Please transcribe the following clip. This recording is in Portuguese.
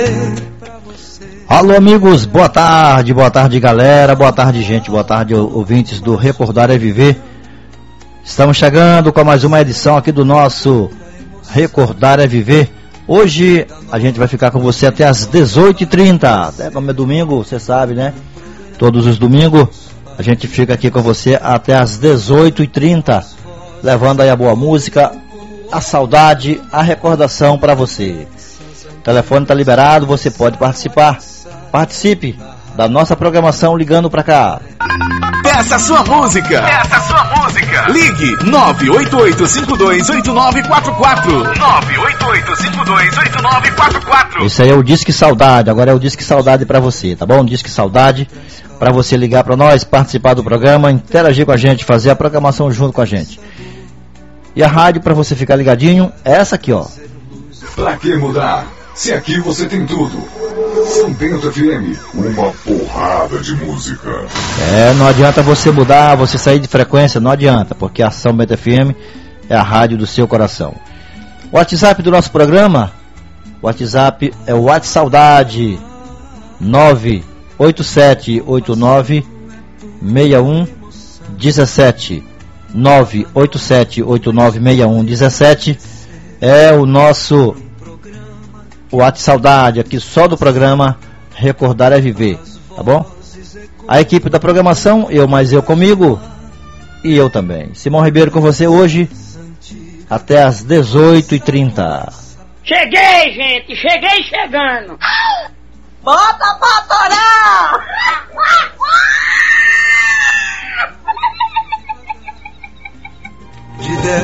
Alô amigos, boa tarde galera, boa tarde gente, boa tarde ouvintes do Recordar é Viver. Estamos chegando com mais uma edição aqui do nosso Recordar é Viver. Hoje a gente vai ficar com você até as 18h30, até como é domingo, você sabe, né? Todos os domingos a gente fica aqui com você até as 18h30, levando aí a boa música, a saudade, a recordação para você. O telefone está liberado, você pode participar. Participe da nossa programação ligando para cá. Peça sua música. Ligue 988528944. 988528944. Esse aí é o Disque Saudade. Agora é o Disque Saudade para você, tá bom? Disque Saudade para você ligar para nós, participar do programa, interagir com a gente, fazer a programação junto com a gente. E a rádio para você ficar ligadinho é essa aqui, ó. Pra que mudar? Se aqui você tem tudo. São Bento FM, uma porrada de música. Não adianta você mudar, você sair de frequência, não adianta, porque a São Bento FM é a rádio do seu coração. O WhatsApp do nosso programa, o WhatsApp é o WhatsApp Saudade 987896117. 987896117 é o nosso WhatsApp Saudade, aqui só do programa Recordar é Viver, tá bom? A equipe da programação, eu mais eu comigo e eu também. Simão Ribeiro com você hoje até as 18h30. Cheguei, gente, cheguei chegando. Bota pra torar!